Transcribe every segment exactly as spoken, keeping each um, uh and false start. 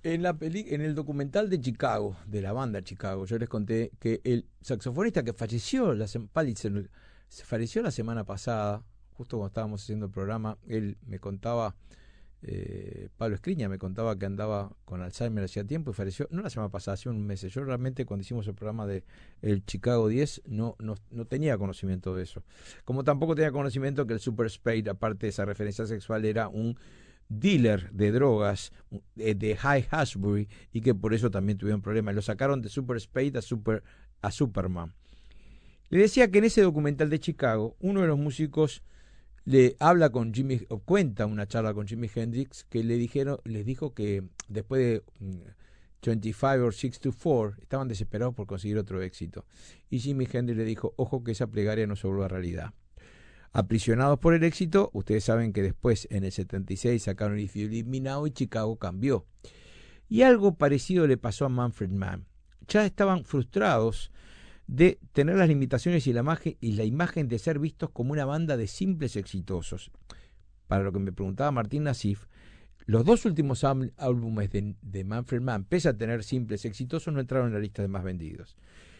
En, la peli, en el documental de Chicago, de la banda Chicago, yo les conté que el saxofonista que falleció la, Palitzer, falleció la semana pasada, justo cuando estábamos haciendo el programa, él me contaba, eh, Pablo Escriña me contaba que andaba con Alzheimer hacía tiempo y falleció, no la semana pasada, hace un mes. Yo realmente cuando hicimos el programa de el Chicago diez no, no, no tenía conocimiento de eso. Como tampoco tenía conocimiento que el Super Spade, aparte de esa referencia sexual, era un dealer de drogas de High Ashbury y que por eso también tuvieron problemas. Lo sacaron de Super Spade a, Super, a Superman. Le decía que en ese documental de Chicago, uno de los músicos le habla con Jimmy, o cuenta una charla con Jimi Hendrix, que le dijeron, les dijo que después de veinticinco o seis to cuatro estaban desesperados por conseguir otro éxito. Y Jimi Hendrix le dijo, ojo que esa plegaria no se vuelva realidad. Aprisionados por el éxito, ustedes saben que después en el setenta y seis sacaron If You Leave Me Now y Chicago cambió. Y algo parecido le pasó a Manfred Mann. Ya estaban frustrados de tener las limitaciones y la, imagen, y la imagen de ser vistos como una banda de simples exitosos. Para lo que me preguntaba Martín Nassif, los dos últimos álbumes de, de Manfred Mann, pese a tener simples exitosos, no entraron en la lista de más vendidos.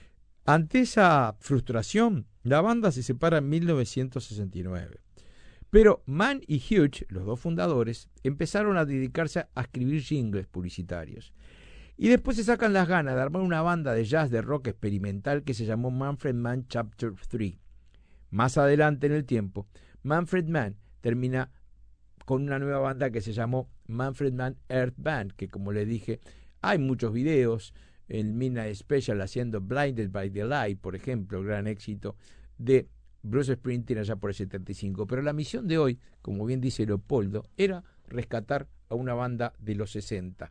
Ante esa frustración, la banda se separa en mil novecientos sesenta y nueve. Pero Mann y Hughes, los dos fundadores, empezaron a dedicarse a escribir jingles publicitarios. Y después se sacan las ganas de armar una banda de jazz de rock experimental que se llamó Manfred Mann Chapter tres. Más adelante en el tiempo, Manfred Mann termina con una nueva banda que se llamó Manfred Mann Earth Band, que como les dije, hay muchos videos, el Midnight Special haciendo Blinded by the Light, por ejemplo, gran éxito de Bruce Springsteen allá por el setenta y cinco. Pero la misión de hoy, como bien dice Leopoldo, era rescatar a una banda de los sesenta.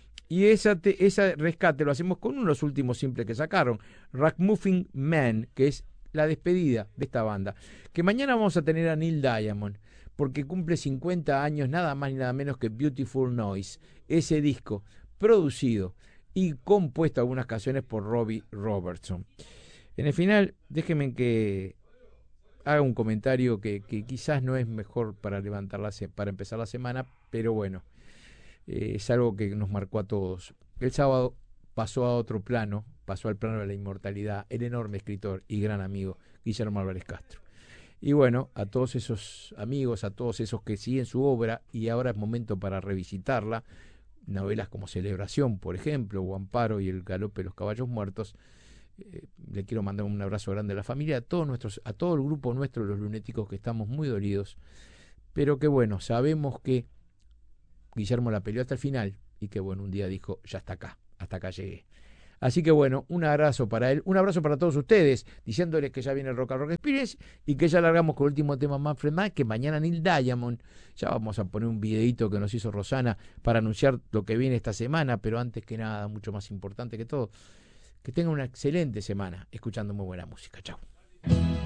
Y ese esa rescate lo hacemos con uno de los últimos simples que sacaron, Ragamuffin Man, que es la despedida de esta banda. Que mañana vamos a tener a Neil Diamond, porque cumple cincuenta años, nada más ni nada menos que Beautiful Noise, ese disco producido y compuesto algunas canciones por Robbie Robertson. En el final, déjenme que haga un comentario que, que quizás no es mejor para levantar la, para empezar la semana, pero bueno, eh, es algo que nos marcó a todos. El sábado pasó a otro plano, pasó al plano de la inmortalidad, el enorme escritor y gran amigo Guillermo Álvarez Castro. Y bueno, a todos esos amigos, a todos esos que siguen su obra, y ahora es momento para revisitarla, novelas como Celebración, por ejemplo, o Amparo y el galope de los caballos muertos. Eh, le quiero mandar un abrazo grande a la familia, a todos nuestros, a todo el grupo nuestro, los lunéticos, que estamos muy dolidos, pero que bueno, sabemos que Guillermo la peleó hasta el final y que bueno, un día dijo, ya está acá, hasta acá llegué. Así que bueno, un abrazo para él, un abrazo para todos ustedes, diciéndoles que ya viene el Rock and Rock Experience y que ya largamos con el último tema Manfred Mann, que mañana Neil Diamond, ya vamos a poner un videito que nos hizo Rosana para anunciar lo que viene esta semana, pero antes que nada, mucho más importante que todo, que tengan una excelente semana escuchando muy buena música. Chao.